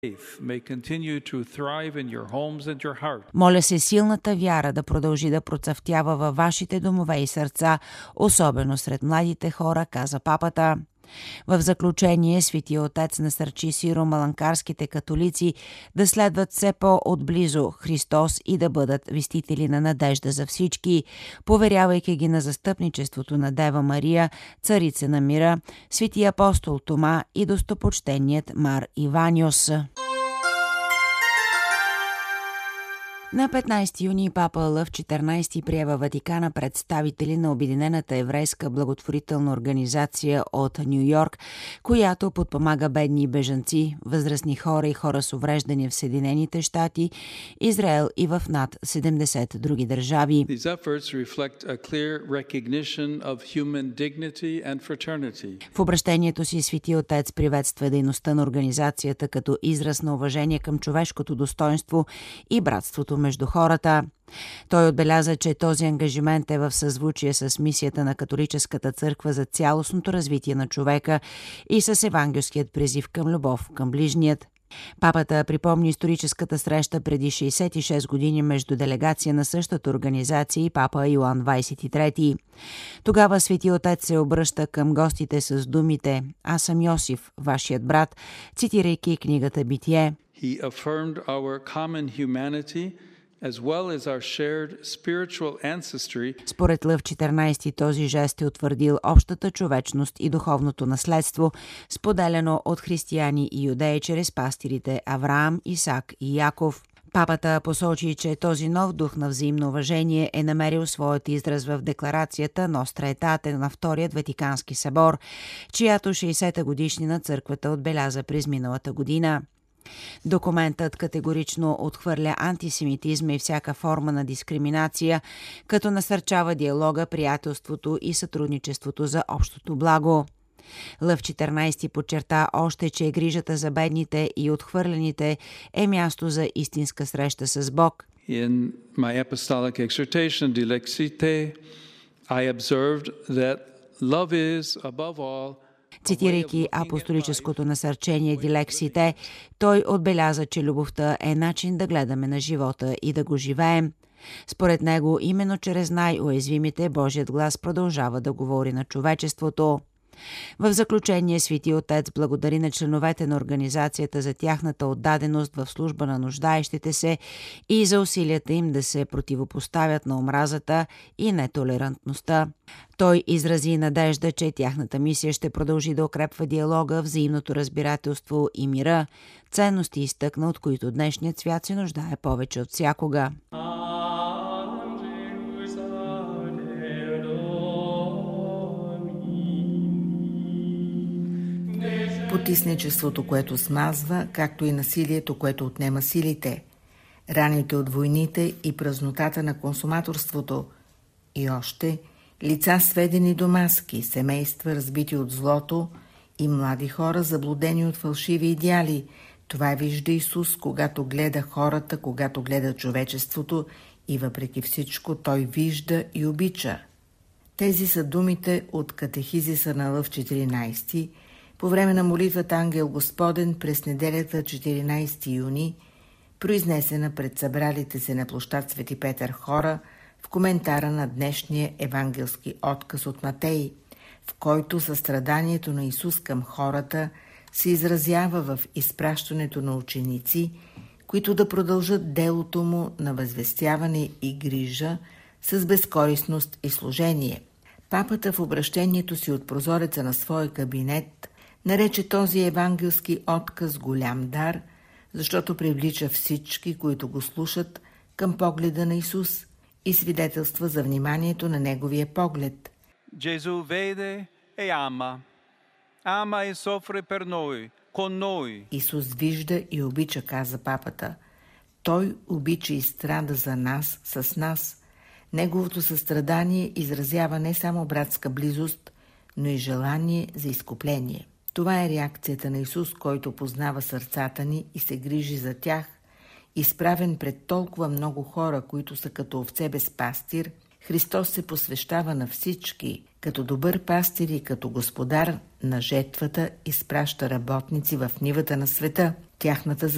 Моля се силната вяра да продължи да процъфтява във вашите домове и сърца, особено сред младите хора, каза папата. В заключение, Светия Отец насърчи сиро-маланкарските католици да следват все по-отблизо Христос и да бъдат вестители на надежда за всички, поверявайки ги на застъпничеството на Дева Мария, царица на мира, Светия апостол Тома и достопочтеният Мар Иваниос. На 15 юни папа Лъв 14 прие във Ватикана представители на Обединената еврейска благотворителна организация от Ню Йорк, която подпомага бедни бежанци, възрастни хора и хора с увреждания в Съединените щати, Израел и в над 70 други държави. В обращението си Свети Отец приветства дейността на организацията като израз на уважение към човешкото достоинство и братството между хората. Той отбеляза, че този ангажимент е в съзвучие с мисията на католическата църква за цялостното развитие на човека и с евангелският призив към любов към ближният. Папата припомни историческата среща преди 66 години между делегация на същата организация и папа Йоан 23. Тогава Свети Отец се обръща към гостите с думите: „Аз съм Йосиф, вашият брат“, цитирайки книгата Битие. He affirmed our common humanity as well as our shared spiritual ancestry. Според Лъв 14 този жест е утвърдил общата човечност и духовното наследство, споделено от християни и юдеи чрез пастирите Авраам, Исак и Яков. Папата посочи, че този нов дух на взаимно уважение е намерил своят израз в декларацията Ностра Етате на Вторият Ватикански събор, чиято 60-та годишнина църквата отбеляза през миналата година. Документът категорично отхвърля антисемитизма и всяка форма на дискриминация, като насърчава диалога, приятелството и сътрудничеството за общото благо. Лъв 14 подчерта още, че грижата за бедните и отхвърлените е място за истинска среща с Бог. In my apostolic exhortation Dilexite, I observed that love is above all. Цитирайки апостолическото насърчение Дилексите, той отбеляза, че любовта е начин да гледаме на живота и да го живеем. Според него, именно чрез най-уязвимите Божият глас продължава да говори на човечеството. В заключение Свети Отец благодари на членовете на организацията за тяхната отдаденост в служба на нуждаещите се и за усилията им да се противопоставят на омразата и нетолерантността. Той изрази надежда, че тяхната мисия ще продължи да укрепва диалога, взаимното разбирателство и мира, ценности изтъкна, от които днешният свят се нуждае повече от всякога. Потисничеството, което смазва, както и насилието, което отнема силите, раните от войните и празнотата на консуматорството, и още лица сведени до маски, семейства разбити от злото и млади хора заблудени от фалшиви идеали. Това вижда Исус, когато гледа хората, когато гледа човечеството и въпреки всичко Той вижда и обича. Тези са думите от катехизиса на Лъв 14, по време на молитвата Ангел Господен през неделята 14 юни, произнесена пред събралите се на площад Свети Петър хора в коментара на днешния евангелски отказ от Матей, в който състраданието на Исус към хората се изразява в изпращането на ученици, които да продължат делото му на възвестяване и грижа с безкористност и служение. Папата в обращението си от прозореца на своя кабинет нарече този евангелски отказ голям дар, защото привлича всички, които го слушат, към погледа на Исус и свидетелства за вниманието на неговия поглед. Gesù vede e ama. Ama e soffre per noi, con noi. Исус вижда и обича, каза папата. Той обича и страда за нас, с нас. Неговото състрадание изразява не само братска близост, но и желание за изкупление. Това е реакцията на Исус, който познава сърцата ни и се грижи за тях, изправен пред толкова много хора, които са като овце без пастир. Христос се посвещава на всички, като добър пастир и като господар на жетвата изпраща работници в нивата на света. Тяхната